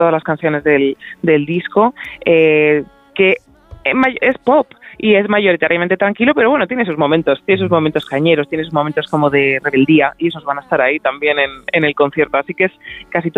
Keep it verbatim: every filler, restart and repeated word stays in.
todas las canciones del, del disco, eh, que es pop y es mayoritariamente tranquilo, pero bueno, tiene sus momentos, tiene sus momentos cañeros, tiene sus momentos como de rebeldía, y esos van a estar ahí también en, en el concierto, así que es casi todo